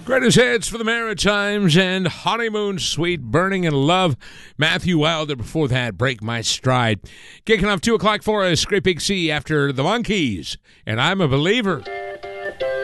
Greatest hits for the Maritimes and Honeymoon Suite, Burning in Love. Matthew Wilder before that, Break My Stride. Kicking off 2 o'clock for us, Great Big Sea after the Monkees, and I'm a Believer.